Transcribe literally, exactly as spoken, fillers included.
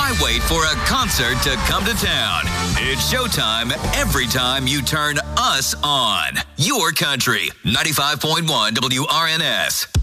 Why wait for a concert to come to town? It's showtime every time you turn us on. Your country, ninety-five point one W R N S.